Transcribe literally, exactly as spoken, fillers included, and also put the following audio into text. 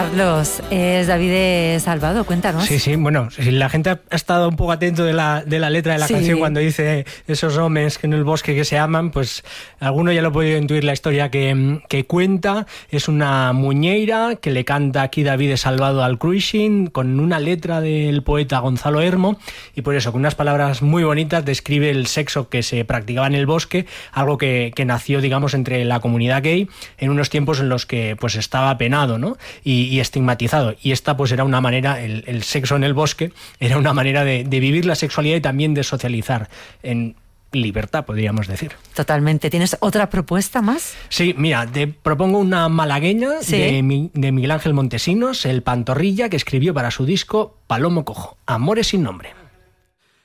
Carlos, es David Salvado, cuéntanos. Sí, sí, bueno, si la gente ha estado un poco atento de la, de la letra de la sí. canción cuando dice esos hombres que en el bosque que se aman, pues alguno ya lo ha podido intuir la historia que, que cuenta. Es una muñeira que le canta aquí David Salvado al Cruising con una letra del poeta Gonzalo Hermo, y por eso con unas palabras muy bonitas describe el sexo que se practicaba en el bosque, algo que, que nació, digamos, entre la comunidad gay en unos tiempos en los que pues estaba penado, ¿no? Y, y estigmatizado, y esta pues era una manera, el, el sexo en el bosque era una manera de, de vivir la sexualidad y también de socializar en libertad, podríamos decir. Totalmente. ¿Tienes otra propuesta más? Sí, mira, te propongo una malagueña ¿Sí? de, de Miguel Ángel Montesinos, el Pantorrilla, que escribió para su disco Palomo Cojo, Amores sin nombre.